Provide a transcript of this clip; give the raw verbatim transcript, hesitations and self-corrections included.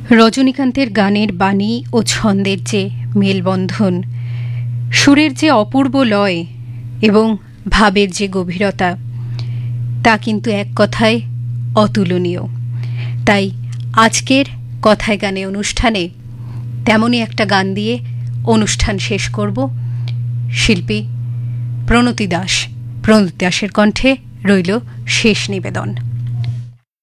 রজনীকান্তের গানের বাণী ও ছন্দের যে মেলবন্ধন, সুরের যে অপূর্ব লয় এবং ভাবের যে গভীরতা, তা কিন্তু এক কথায় অতুলনীয়। তাই আজকের কথায় গানে অনুষ্ঠানে তেমনই একটা গান দিয়ে অনুষ্ঠান শেষ করব। শিল্পী প্রণতি দাস, প্রণতি দাসের কণ্ঠে রইল শেষ নিবেদন।